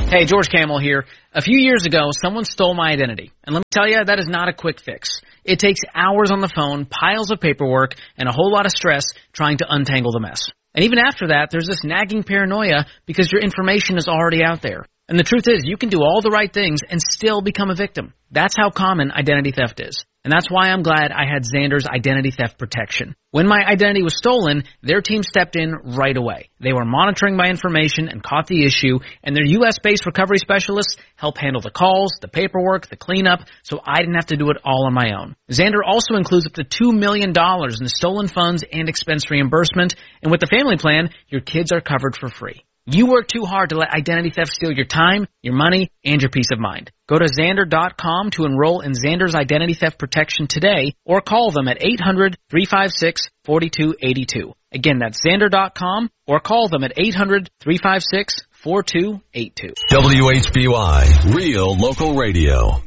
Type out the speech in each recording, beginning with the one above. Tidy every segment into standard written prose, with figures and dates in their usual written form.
Hey, George Camel here. A few years ago, someone stole my identity. And let me tell you, that is not a quick fix. It takes hours on the phone, piles of paperwork, and a whole lot of stress trying to untangle the mess. And even after that, there's this nagging paranoia because your information is already out there. And the truth is, you can do all the right things and still become a victim. That's how common identity theft is. And that's why I'm glad I had Xander's identity theft protection. When my identity was stolen, their team stepped in right away. They were monitoring my information and caught the issue, and their U.S.-based recovery specialists helped handle the calls, the paperwork, the cleanup, so I didn't have to do it all on my own. Xander also includes up to $2 million in stolen funds and expense reimbursement, and with the family plan, your kids are covered for free. You work too hard to let identity theft steal your time, your money, and your peace of mind. Go to Xander.com to enroll in Xander's identity theft protection today, or call them at 800-356-4282. Again, that's Xander.com, or call them at 800-356-4282. WHBY, Real Local Radio.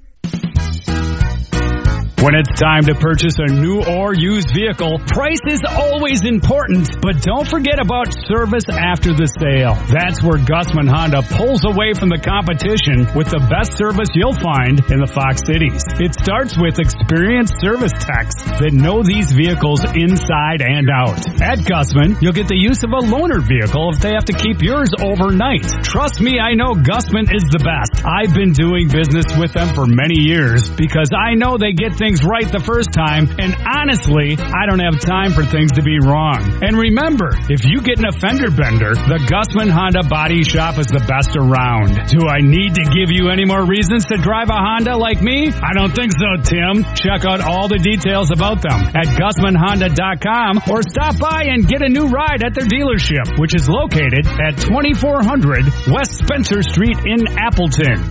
When it's time to purchase a new or used vehicle, price is always important, but don't forget about service after the sale. That's where Gusman Honda pulls away from the competition with the best service you'll find in the Fox Cities. It starts with experienced service techs that know these vehicles inside and out. At Gusman, you'll get the use of a loaner vehicle if they have to keep yours overnight. Trust me, I know Gusman is the best. I've been doing business with them for many years because I know they get things right the first time, and honestly, I don't have time for things to be wrong. And remember, if you get an offender bender, the Gusman Honda Body Shop is the best around. Do I need to give you any more reasons to drive a Honda like me? I don't think so, Tim. Check out all the details about them at GusmanHonda.com or stop by and get a new ride at their dealership, which is located at 2400 West Spencer Street in Appleton.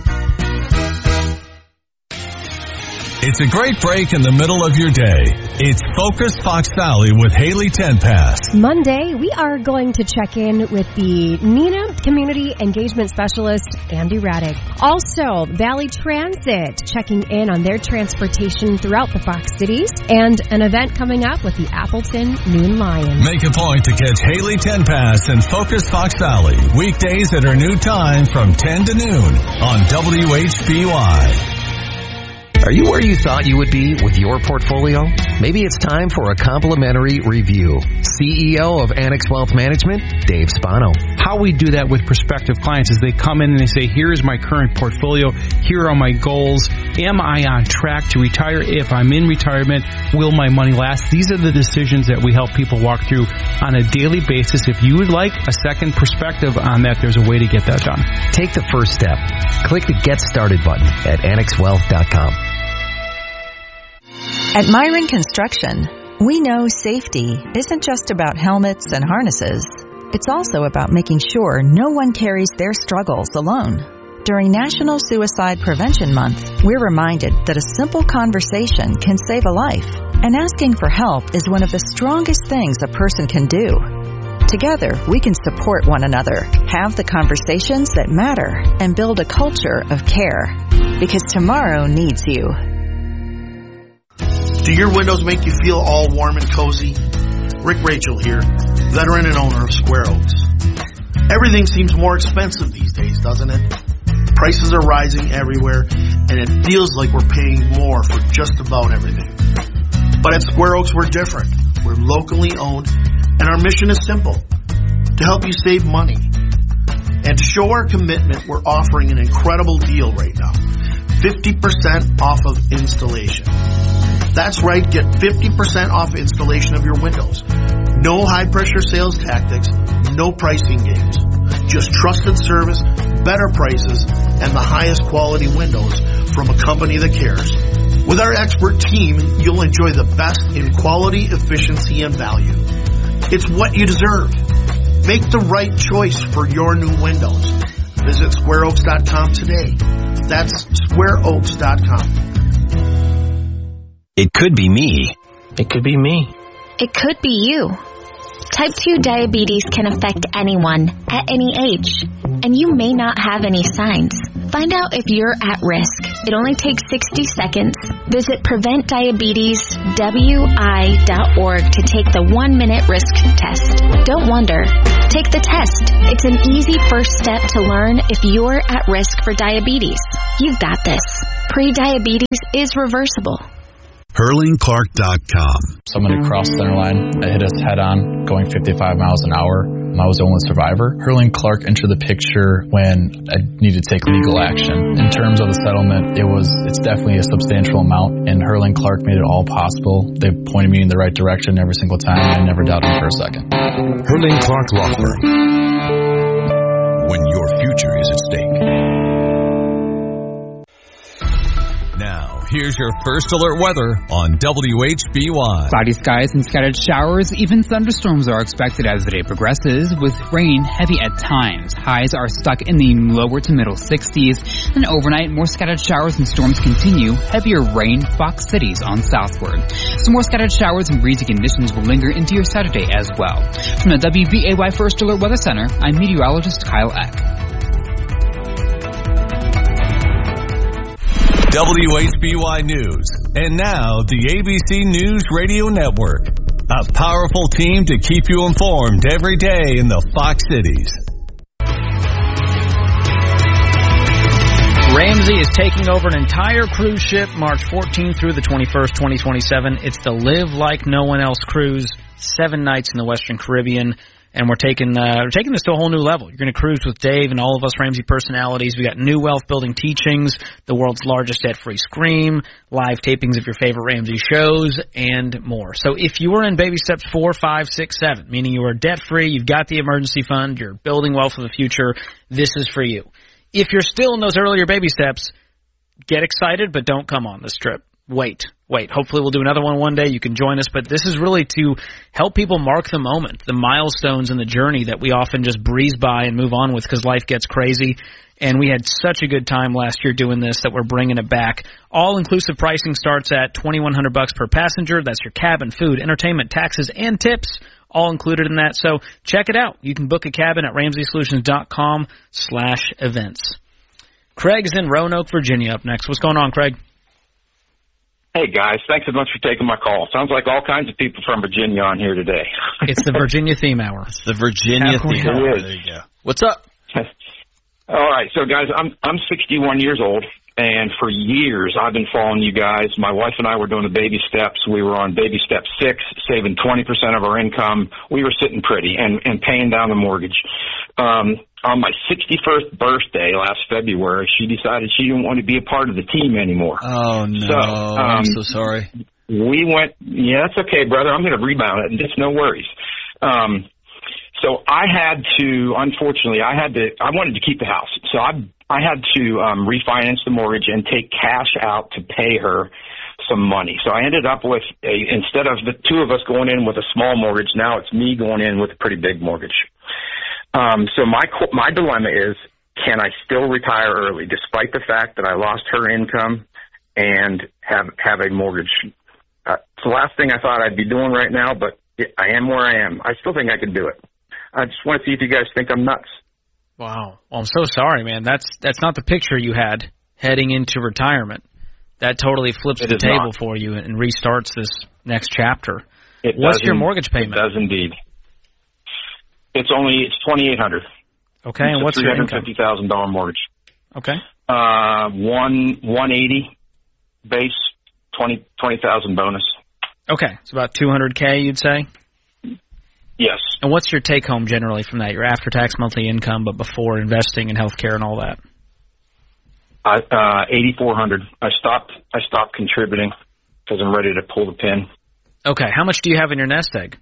It's a great break in the middle of your day. It's Focus Fox Valley with Haley Tenpass. Monday, we are going to check in with the Neenah Community Engagement Specialist, Andy Raddick. Also, Valley Transit checking in on their transportation throughout the Fox Cities, and an event coming up with the Appleton Noon Lions. Make a point to catch Haley Tenpass and Focus Fox Valley weekdays at her new time from 10 to noon on WHBY. Are you where you thought you would be with your portfolio? Maybe it's time for a complimentary review. CEO of Annex Wealth Management, Dave Spano. How we do that with prospective clients is they come in and they say, here is my current portfolio, here are my goals, am I on track to retire? If I'm in retirement, will my money last? These are the decisions that we help people walk through on a daily basis. If you would like a second perspective on that, there's a way to get that done. Take the first step. Click the Get Started button at AnnexWealth.com. At Myron Construction, we know safety isn't just about helmets and harnesses. It's also about making sure no one carries their struggles alone. During National Suicide Prevention Month, we're reminded that a simple conversation can save a life, and asking for help is one of the strongest things a person can do. Together, we can support one another, have the conversations that matter, and build a culture of care. Because tomorrow needs you. Do your windows make you feel all warm and cozy? Rick Rachel here, veteran and owner of Square Oaks. Everything seems more expensive these days, doesn't it? Prices are rising everywhere, and it feels like we're paying more for just about everything. But at Square Oaks, we're different. We're locally owned, and our mission is simple: to help you save money. And to show our commitment, we're offering an incredible deal right now. 50% off of installation. That's right, get 50% off installation of your windows. No high-pressure sales tactics, no pricing games. Just trusted service, better prices, and the highest quality windows from a company that cares. With our expert team, you'll enjoy the best in quality, efficiency, and value. It's what you deserve. Make the right choice for your new windows. Visit SquareOaks.com today. That's SquareOaks.com. It could be me. It could be me. It could be you. Type 2 diabetes can affect anyone at any age, and you may not have any signs. Find out if you're at risk. It only takes 60 seconds. Visit PreventDiabetesWI.org to take the 1-minute risk test. Don't wonder. Take the test. It's an easy first step to learn if you're at risk for diabetes. You've got this. Pre-diabetes is reversible. HurlingClark.com. Somebody crossed the center line, hit us head on, going 55 miles an hour. I was the only survivor. Hurling Clark entered the picture when I needed to take legal action. In terms of the settlement, it's definitely a substantial amount, and Hurling Clark made it all possible. They pointed me in the right direction every single time, and I never doubted them for a second. Hurling Clark Law Firm. When your future is at stake. Now, here's your first alert weather on WHBY. Cloudy skies and scattered showers, even thunderstorms are expected as the day progresses, with rain heavy at times. Highs are stuck in the lower to middle 60s. And overnight, more scattered showers and storms continue. Heavier rain, Fox cities on southward. Some more scattered showers and breezy conditions will linger into your Saturday as well. From the WBAY First Alert Weather Center, I'm meteorologist Kyle Eck. WHBY News. And now, the ABC News Radio Network. A powerful team to keep you informed every day in the Fox cities. Ramsey is taking over an entire cruise ship March 14th through the 21st, 2027. It's the Live Like No One Else cruise, 7 nights in the Western Caribbean. And we're taking this to a whole new level. You're going to cruise with Dave and all of us Ramsey personalities. We got new wealth-building teachings, the world's largest debt-free Scream, live tapings of your favorite Ramsey shows, and more. So if you are in baby steps 4, 5, 6, 7, meaning you are debt-free, you've got the emergency fund, you're building wealth for the future, this is for you. If you're still in those earlier baby steps, get excited, but don't come on this trip. Wait. Hopefully we'll do another one day. You can join us, but this is really to help people mark the moment, the milestones in the journey that we often just breeze by and move on with because life gets crazy. And we had such a good time last year doing this that we're bringing it back. All-inclusive pricing starts at $2,100 per passenger. That's your cabin, food, entertainment, taxes, and tips, all included in that. So check it out. You can book a cabin at RamseySolutions.com/events. Craig's in Roanoke, Virginia up next. What's going on, Craig? Hey, guys. Thanks so much for taking my call. Sounds like all kinds of people from Virginia on here today. It's the Virginia theme hour. It's the Virginia theme hour. There you go. What's up? All right. So, guys, I'm 61 years old, and for years I've been following you guys. My wife and I were doing the baby steps. We were on baby step 6, saving 20% of our income. We were sitting pretty and paying down the mortgage. On my 61st birthday last February, she decided she didn't want to be a part of the team anymore. Oh, no. So, I'm so sorry. We went, yeah, that's okay, brother. I'm going to rebound it, and just no worries. So I had to, unfortunately, I wanted to keep the house. So I had to refinance the mortgage and take cash out to pay her some money. So I ended up with, instead of the two of us going in with a small mortgage, now it's me going in with a pretty big mortgage. So my dilemma is, can I still retire early, despite the fact that I lost her income and have a mortgage? It's the last thing I thought I'd be doing right now, but I am where I am. I still think I can do it. I just want to see if you guys think I'm nuts. Wow. Well, I'm so sorry, man. That's not the picture you had heading into retirement. That totally flips the table for you and restarts this next chapter. What's your mortgage payment? It does indeed. It's $2,800. Okay, and what's your income? $350,000 mortgage. Okay. 180 base, 20,000 bonus. Okay, it's about $200K, you'd say. Yes. And what's your take home generally from that? Your after tax monthly income, but before investing in healthcare and all that. 8,400. I stopped contributing because I'm ready to pull the pin. Okay, how much do you have in your nest egg?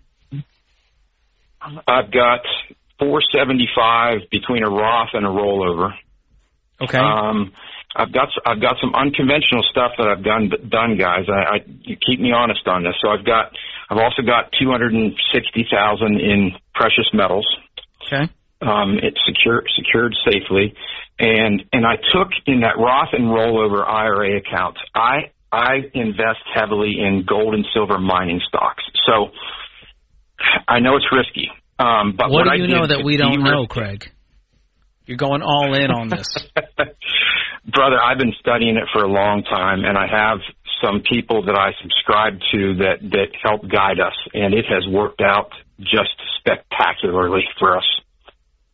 I've got $475 between a Roth and a rollover. Okay. I've got some unconventional stuff that I've done, guys. You keep me honest on this. So I've also got $260,000 in precious metals. Okay. It's secured safely, and I took in that Roth and rollover IRA account. I invest heavily in gold and silver mining stocks. So I know it's risky. But what do you know that we don't know, Craig? You're going all in on this. Brother, I've been studying it for a long time, and I have some people that I subscribe to that help guide us, and it has worked out just spectacularly for us.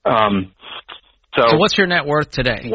So what's your net worth today?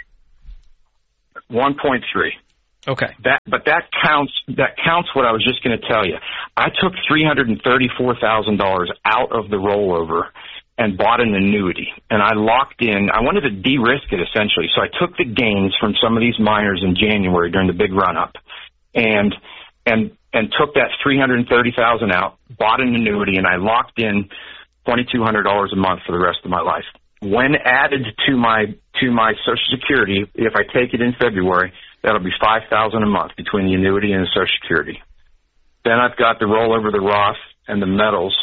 1.3. Okay. But that counts what I was just going to tell you. I took $334,000 out of the rollover and bought an annuity, and I locked in. I wanted to de-risk it essentially, so I took the gains from some of these miners in January during the big run-up, and took that $330,000 out, bought an annuity, and I locked in $2,200 a month for the rest of my life. When added to my Social Security, if I take it in February, that'll be $5,000 a month between the annuity and the Social Security. Then I've got the rollover, the Roth, and the metals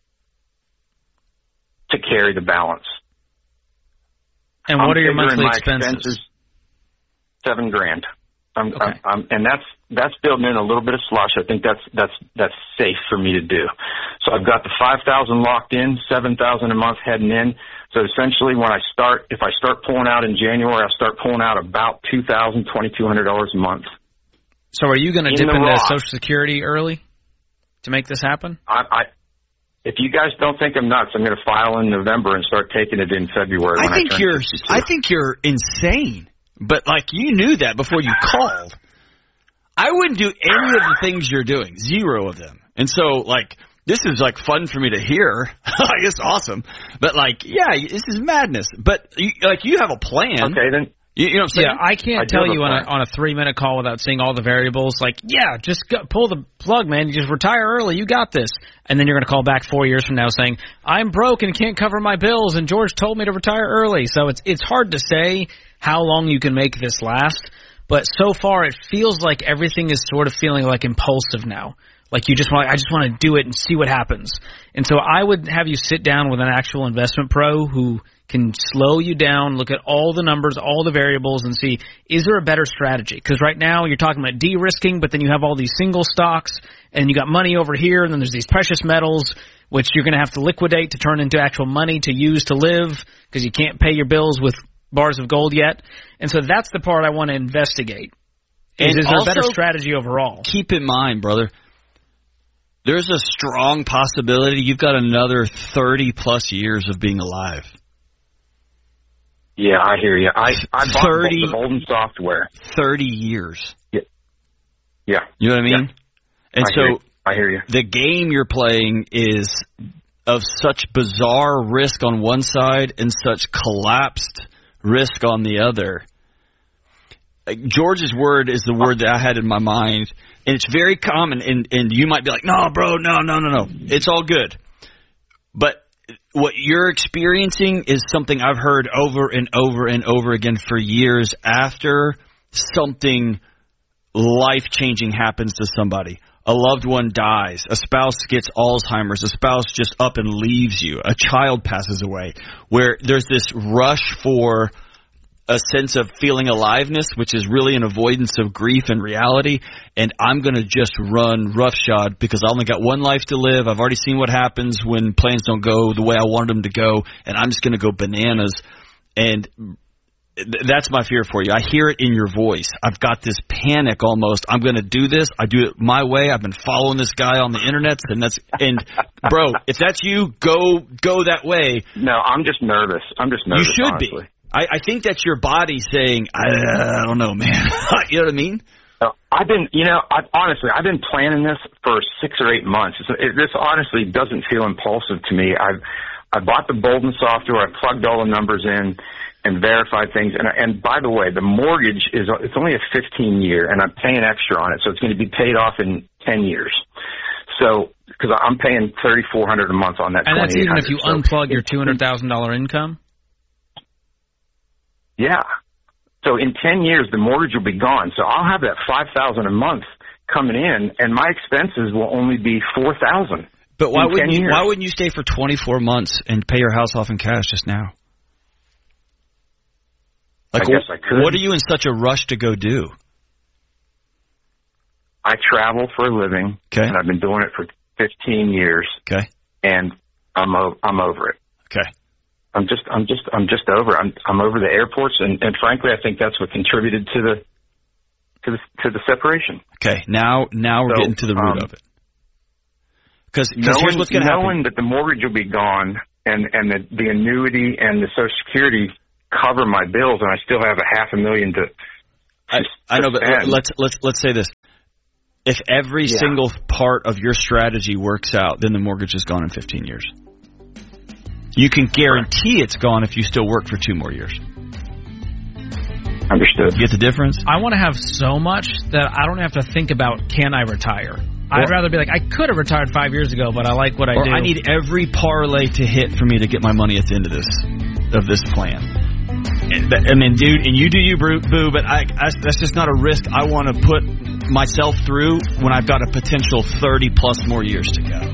to carry the balance. And what are your monthly expenses? $7,000. And that's building in a little bit of slush. I think that's safe for me to do. So I've got the $5,000 locked in, $7,000 a month heading in. So essentially, if I start pulling out in January, I'll start pulling out about $2,200 a month. So are you going to dip into Social Security early to make this happen? If you guys don't think I'm nuts, I'm going to file in November and start taking it in February. I think you're insane. But you knew that before you called. I wouldn't do any of the things you're doing. Zero of them. And so this is fun for me to hear. It's awesome. But this is madness. But you have a plan. Okay, then. You know what I'm saying? Yeah, I can't tell you on a 3-minute call without seeing all the variables. Just pull the plug, man. You just retire early. You got this. And then you're going to call back 4 years from now saying, I'm broke and can't cover my bills, and George told me to retire early. So it's hard to say how long you can make this last. But so far, it feels like everything is sort of feeling impulsive now. I just want to do it and see what happens. And so I would have you sit down with an actual investment pro who can slow you down, look at all the numbers, all the variables, and see, is there a better strategy? Because right now you're talking about de-risking, but then you have all these single stocks, and you got money over here, and then there's these precious metals, which you're going to have to liquidate to turn into actual money to use to live, because you can't pay your bills with bars of gold yet. And so that's the part I want to investigate. Is there a better strategy overall? Keep in mind, brother, there's a strong possibility you've got another 30-plus years of being alive. Yeah, I hear you. I bought the Golden software. 30 years. Yeah. You know what I mean? Yeah. And I hear you. The game you're playing is of such bizarre risk on one side and such collapsed risk on the other. George's word is the word that I had in my mind, and it's very common, and you might be like, no, bro, no. It's all good. But what you're experiencing is something I've heard over and over and over again for years after something life-changing happens to somebody. A loved one dies. A spouse gets Alzheimer's. A spouse just up and leaves you. A child passes away. Where there's this rush for a sense of feeling aliveness, which is really an avoidance of grief and reality. And I'm going to just run roughshod because I only got one life to live. I've already seen what happens when plans don't go the way I wanted them to go. And I'm just going to go bananas. And that's my fear for you. I hear it in your voice. I've got this panic almost. I'm going to do this. I do it my way. I've been following this guy on the internet, and bro, if that's you, go that way. No, I'm just nervous. You should honestly be. I think that's your body saying, I don't know, man. You know what I mean? I've been planning this for 6 or 8 months. This honestly doesn't feel impulsive to me. I bought the Bolden software. I plugged all the numbers in and verified things. And by the way, the mortgage it's only a 15-year, and I'm paying extra on it, so it's going to be paid off in 10 years. So because I'm paying $3,400 a month on that. And that's even if you unplug your $200,000 income. Yeah. So in 10 years, the mortgage will be gone. So I'll have that $5,000 a month coming in, and my expenses will only be $4,000. But why wouldn't you stay for 24 months and pay your house off in cash just now? I guess I could. What are you in such a rush to go do? I travel for a living, and I've been doing it for 15 years. Okay. And I'm over it. Okay. I'm just over. I'm over the airports, and frankly, I think that's what contributed to the separation. Okay, now we're getting to the root of it. Because here's what's going to happen. Knowing that the mortgage will be gone and the annuity and the Social Security cover my bills, and I still have $500,000 to. I know, but let's say this: if every single part of your strategy works out, then the mortgage is gone in 15 years. You can guarantee it's gone if you still work for 2 more years. Understood. You get the difference? I want to have so much that I don't have to think about, can I retire? I'd rather be like, I could have retired 5 years ago, but I like what I do. I need every parlay to hit for me to get my money at the end of this plan. I mean, dude, and you do you, boo, but that's just not a risk I want to put myself through when I've got a potential 30-plus more years to go.